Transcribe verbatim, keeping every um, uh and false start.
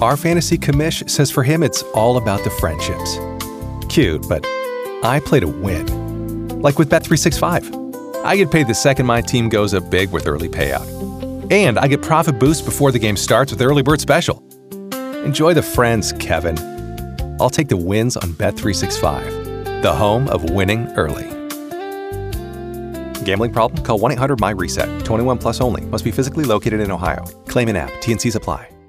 Our fantasy commish says for him it's all about the friendships. Cute, but I play to win. Like with Bet three sixty-five. I get paid the second my team goes up big with early payout. And I get profit boost before the game starts with Early Bird Special. Enjoy the friends, Kevin. I'll take the wins on Bet three sixty-five, the home of winning early. Gambling problem? Call one eight hundred M Y RESET. twenty-one plus only. Must be physically located in Ohio. Claim in app. T N Cs apply.